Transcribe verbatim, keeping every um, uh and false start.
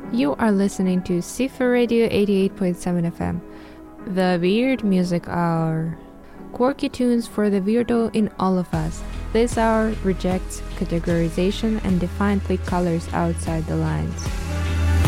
You are listening to Sifa Radio eighty-eight point seven F M, the Weird Music Hour. Quirky tunes for the weirdo in all of us. This hour rejects categorization and defiantly colors outside the lines.